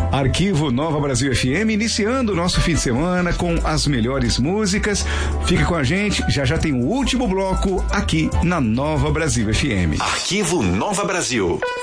Arquivo Nova Brasil FM, iniciando o nosso fim de semana com as melhores músicas. Fica com a gente, já já tem o último bloco aqui na Nova Brasil FM. Arquivo Nova Brasil.